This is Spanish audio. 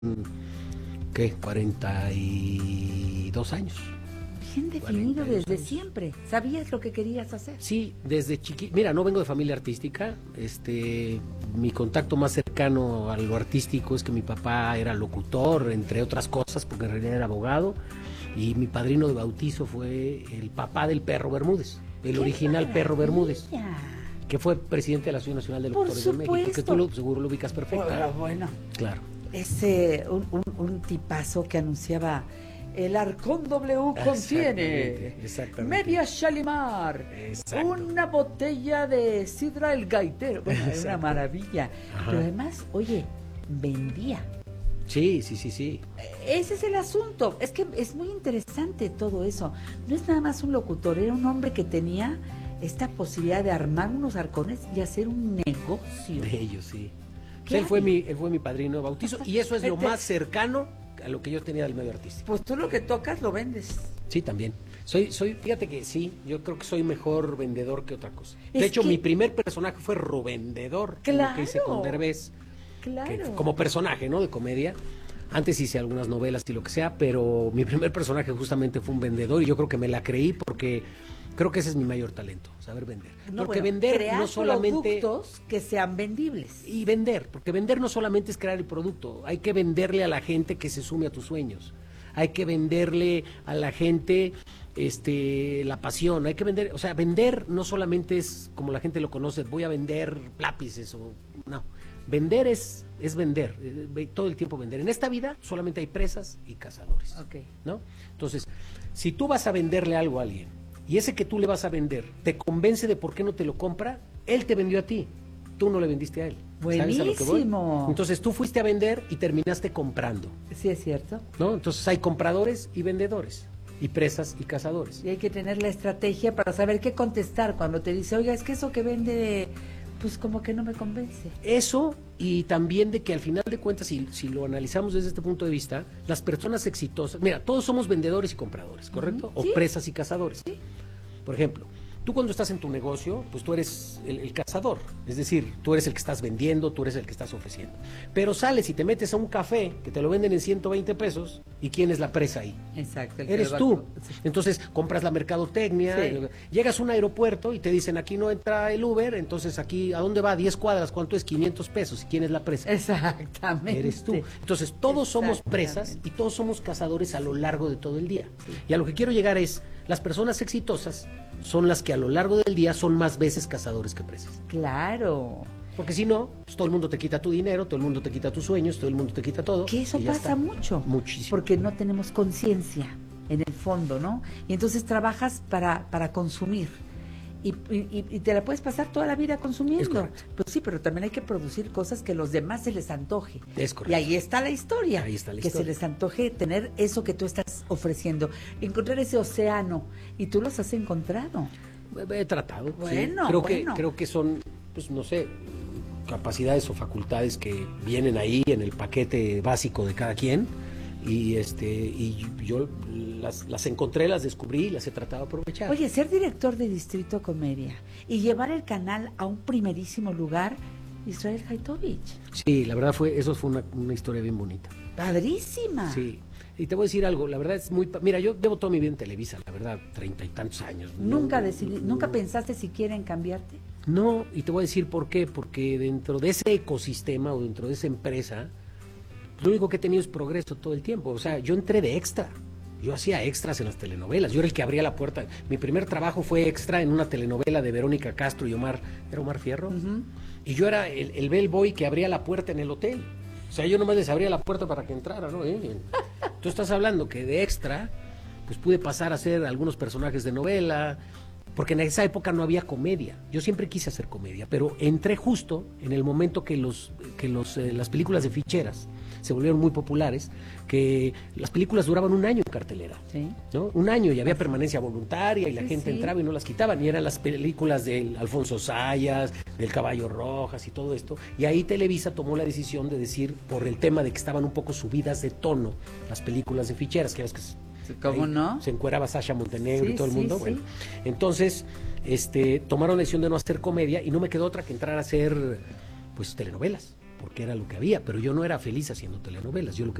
¿qué? 42 años. Bien definido 42 desde años. siempre. ¿Sabías lo que querías hacer? Sí, desde chiquito. Mira, no vengo de familia artística. Mi contacto más cercano a lo artístico es que mi papá era locutor, entre otras cosas, porque en realidad era abogado. Y mi padrino de bautizo fue el papá del Perro Bermúdez, el original Perro Bermúdez, que fue presidente de la Asociación Nacional de Por Locutores de México, que supuesto. tú seguro lo ubicas perfecto. Bueno, Claro. es un tipazo que anunciaba: el Arcón W contiene Exactamente. media Shalimar, Exacto. una botella de sidra el gaitero. Bueno, era una Exacto. maravilla. Ajá. Pero además, oye, vendía. Sí. Ese es el asunto. Es que es muy interesante todo eso. No es nada más un locutor, era un hombre que tenía esta posibilidad de armar unos arcones y hacer un negocio. De ellos, sí. Pues ¿Qué él fue hay? él fue mi padrino de bautizo y eso es lo más cercano a lo que yo tenía del medio artístico. Pues tú lo que tocas lo vendes. Sí, también. Fíjate que sí, yo creo que soy mejor vendedor que otra cosa. De Es hecho, que- mi primer personaje fue Rubendedor, Claro. que hice con Derbez, Claro. como personaje, ¿no? De comedia. Antes hice algunas novelas y lo que sea, pero mi primer personaje justamente fue un vendedor y yo creo que me la creí porque creo que ese es mi mayor talento, saber vender. No, Porque bueno, vender crear no solamente... productos que sean vendibles. Y vender, porque vender no solamente es crear el producto, hay que venderle a la gente que se sume a tus sueños, hay que venderle a la gente la pasión, hay que vender, o sea, vender no solamente es como la gente lo conoce, voy a vender lápices o no, vender es vender, todo el tiempo vender. En esta vida solamente hay presas y cazadores, Ok. ¿no? Entonces, si tú vas a venderle algo a alguien y ese que tú le vas a vender te convence de por qué no te lo compra, él te vendió a ti, tú no le vendiste a él. ¿Sabes a lo que voy? Buenísimo. Entonces tú fuiste a vender y terminaste comprando, Sí, es cierto. ¿no? Entonces hay compradores y vendedores, y presas y cazadores. Y hay que tener la estrategia para saber qué contestar cuando te dice: oiga, es que eso que vende, pues como que no me convence. Eso, y también de que al final de cuentas, si lo analizamos desde este punto de vista, las personas exitosas, mira, todos somos vendedores y compradores, ¿correcto? O Sí. presas y cazadores. Por ejemplo, tú cuando estás en tu negocio, pues tú eres el cazador, es decir, tú eres el que estás vendiendo, tú eres el que estás ofreciendo. Pero sales y te metes a un café que te lo venden en 120 pesos, ¿y quién es la presa ahí? Exacto. Eres tú. Entonces compras la mercadotecnia, Sí. llegas a un aeropuerto y te dicen: aquí no entra el Uber, entonces aquí, ¿a dónde va? 10 cuadras, ¿cuánto es? 500 pesos. ¿Y quién es la presa? Exactamente. Eres tú. Entonces todos somos presas Exactamente. y todos somos cazadores a lo largo de todo el día. Y a lo que quiero llegar es, las personas exitosas son las que a lo largo del día son más veces cazadores que presas. Claro. Porque si no, pues todo el mundo te quita tu dinero, todo el mundo te quita tus sueños, todo el mundo te quita todo. Que eso y ya pasa está. mucho. Muchísimo. Porque no tenemos conciencia en el fondo, ¿no? Y entonces trabajas para consumir. Y te la puedes pasar toda la vida Es consumiendo. correcto. Pues sí, pero también hay que producir cosas que a los demás se les antoje. Es correcto. Y ahí está la historia. Ahí está la que historia. se les antoje tener eso que tú estás ofreciendo. Encontrar ese océano. Y tú los has encontrado. He tratado. sí. Bueno, Creo que son, pues no sé, capacidades o facultades que vienen ahí en el paquete básico de cada quien. Y yo las encontré, las descubrí y las he tratado de aprovechar. Oye, ser director de Distrito Comedia y llevar el canal a un primerísimo lugar, Israel Haitovich. Sí, la verdad eso fue una historia bien bonita. Padrísima. Sí. Y te voy a decir algo, la verdad es mira, yo llevo toda mi vida en Televisa, la verdad, 30 y tantos años. ¿Nunca pensaste siquiera en cambiarte? No, y te voy a decir por qué, porque dentro de ese ecosistema o dentro de esa empresa, lo único que he tenido es progreso todo el tiempo. O sea, yo entré de extra. Yo hacía extras en las telenovelas. Yo era el que abría la puerta. Mi primer trabajo fue extra en una telenovela de Verónica Castro y Omar. ¿Era Omar Fierro? Ujú. Y yo era el bellboy que abría la puerta en el hotel. O sea, yo nomás les abría la puerta para que entrara, ¿no? Tú estás hablando que de extra, pues pude pasar a ser algunos personajes de novela, porque en esa época no había comedia. Yo siempre quise hacer comedia, pero entré justo en el momento que las películas de ficheras se volvieron muy populares, que las películas duraban un año en cartelera, Sí. ¿no? Un año, y había permanencia voluntaria y la Sí, gente sí. entraba y no las quitaban, y eran las películas de Alfonso Sayas, del Caballo Rojas y todo esto, y ahí Televisa tomó la decisión de decir, por el tema de que estaban un poco subidas de tono las películas de ficheras, que ves que ¿Cómo ahí no? se encueraba Sasha Montenegro Sí, y todo el sí, mundo. sí. Bueno, entonces tomaron la decisión de no hacer comedia y no me quedó otra que entrar a hacer pues telenovelas. porque era lo que había, pero yo no era feliz haciendo telenovelas, yo lo que